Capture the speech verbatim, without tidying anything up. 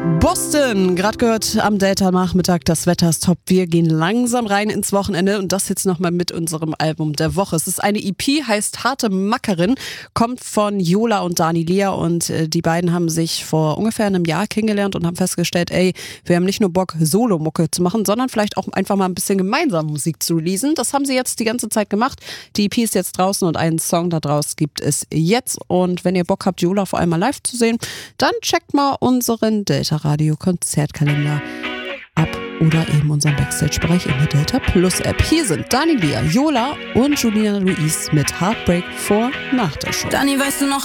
Boston, gerade gehört am Delta-Nachmittag, das Wetter ist top. Wir gehen langsam rein ins Wochenende und das jetzt nochmal mit unserem Album der Woche. Es ist eine E P, heißt Harte Mackerin, kommt von Yola und Dani Lea und äh, die beiden haben sich vor ungefähr einem Jahr kennengelernt und haben festgestellt, ey, wir haben nicht nur Bock, Solo-Mucke zu machen, sondern vielleicht auch einfach mal ein bisschen gemeinsam Musik zu releasen. Das haben sie jetzt die ganze Zeit gemacht. Die E P ist jetzt draußen und einen Song da draus gibt es jetzt. Und wenn ihr Bock habt, Yola vor allem mal live zu sehen, dann checkt mal unseren Delta Radio Konzertkalender ab oder eben unseren Backstage-Bereich in der Delta Plus App. Hier sind Dani Lea, Yola und Julina Louise mit Heartbreak vor nach der Show. Dani, weißt du noch,